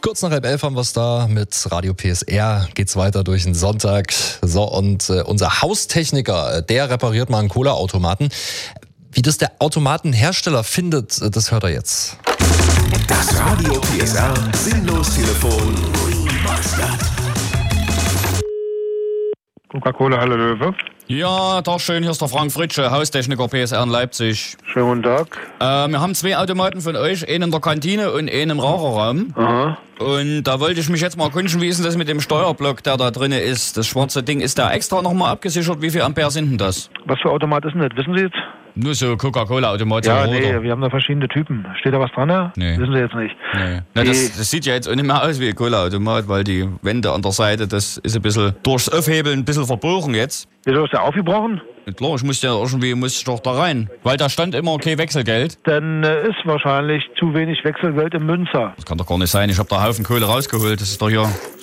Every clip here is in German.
Kurz nach 10:30 haben wir es da mit Radio PSR. Geht's weiter durch den Sonntag. So, und unser Haustechniker, der repariert mal einen Cola-Automaten. Wie das der Automatenhersteller findet, das hört er jetzt. Das Radio PSR Sinnlos-Telefon Remastered. Coca-Cola Halle Löwe. Ja, Tag schön, hier ist der Frank Fritsche, Haustechniker PSR in Leipzig. Schönen guten Tag. Wir haben 2 Automaten von euch, einen in der Kantine und einen im Raucherraum. Aha. Und da wollte ich mich jetzt mal erkundigen, wie ist denn das mit dem Steuerblock, der da drin ist? Das schwarze Ding, ist da extra nochmal abgesichert? Wie viel Ampere sind denn das? Was für Automat ist denn das? Wissen Sie jetzt? Nur so Coca-Cola-Automat. Ja, nee, wir haben da verschiedene Typen. Steht da was dran? Ja? Nee. Wissen Sie jetzt nicht. Nee. Na, das sieht ja jetzt auch nicht mehr aus wie ein Cola-Automat, weil die Wände an der Seite, das ist ein bisschen durchs Aufhebeln ein bisschen verbogen jetzt. Wieso ist der aufgebrochen? Ja, klar, ich muss doch da rein. Weil da stand immer okay Wechselgeld. Dann ist wahrscheinlich zu wenig Wechselgeld im Münzer. Das kann doch gar nicht sein. Ich habe da einen Haufen Kohle rausgeholt. Das ist doch hier.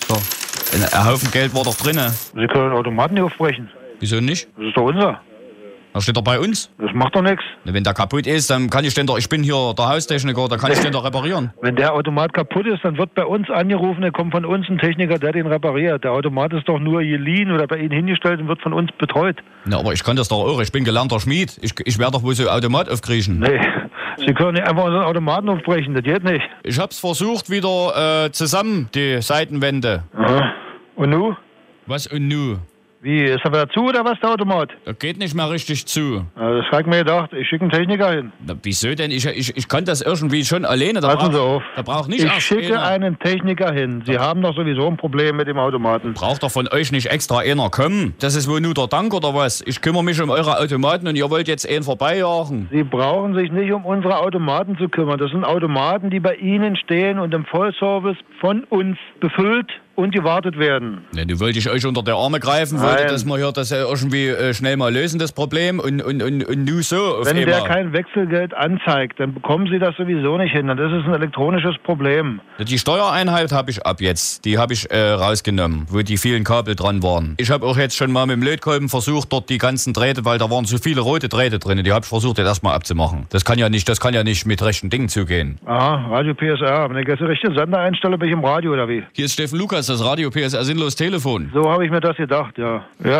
Ein Haufen Geld war doch drinne. Sie können den Automaten nicht aufbrechen. Wieso nicht? Das ist doch unser. Das steht doch bei uns. Das macht doch nichts. Wenn der kaputt ist, dann kann ich den doch. Ich bin hier der Haustechniker, da kann ich den doch reparieren. Wenn der Automat kaputt ist, dann wird bei uns angerufen, dann kommt von uns ein Techniker, der den repariert. Der Automat ist doch nur geliehen oder bei Ihnen hingestellt und wird von uns betreut. Na, aber ich kann das doch auch. Ich bin gelernter Schmied. Ich werde doch wohl so einen Automat aufkriechen. Nee, Sie können nicht einfach unseren Automaten aufbrechen, das geht nicht. Ich hab's versucht, wieder zusammen, die Seitenwände. Aha. Und nu? Was und nu? Wie, ist er wieder zu oder was, der Automat? Das geht nicht mehr richtig zu. Das habe ich mir gedacht, ich schicke einen Techniker hin. Na, wieso denn? Ich kann das irgendwie schon alleine. Passen Sie auf. Da braucht nicht Ich erst schicke einer. einen Techniker hin. Sie haben doch sowieso ein Problem mit dem Automaten. Braucht doch von euch nicht extra einer kommen. Das ist wohl nur der Dank oder was? Ich kümmere mich um eure Automaten und ihr wollt jetzt einen vorbeijagen. Sie brauchen sich nicht um unsere Automaten zu kümmern. Das sind Automaten, die bei Ihnen stehen und im Vollservice von uns befüllt und gewartet werden. Ne, du wollte ich euch unter die Arme greifen, wollte, dass wir hier das irgendwie schnell mal lösen, das Problem, und nu so auf Wenn einmal. der kein Wechselgeld anzeigt, dann bekommen Sie das sowieso nicht hin. Und das ist ein elektronisches Problem. Die Steuereinheit habe ich ab jetzt. Die habe ich rausgenommen, wo die vielen Kabel dran waren. Ich habe auch jetzt schon mal mit dem Lötkolben versucht, dort die ganzen Drähte, weil da waren so viele rote Drähte drin, die habe ich versucht, jetzt erstmal abzumachen. Das kann ja nicht mit rechten Dingen zugehen. Aha, Radio PSR. Wenn ich jetzt die richtige Sender einstelle, bin ich im Radio, oder wie? Hier ist Steffen Lukas, das Radio PSR Sinnlos Telefon. So habe ich mir das gedacht, ja. Ja.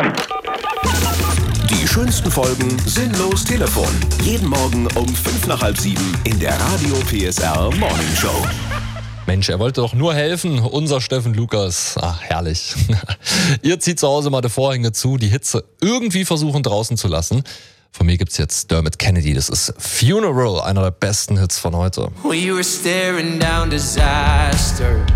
Die schönsten Folgen Sinnlos Telefon. Jeden Morgen um 6:55 in der Radio PSR Morning Show. Mensch, er wollte doch nur helfen, unser Steffen Lukas. Ach, herrlich. Ihr zieht zu Hause mal die Vorhänge zu, die Hitze irgendwie versuchen draußen zu lassen. Von mir gibt's jetzt Dermot Kennedy, das ist Funeral, einer der besten Hits von heute. We were staring down disaster.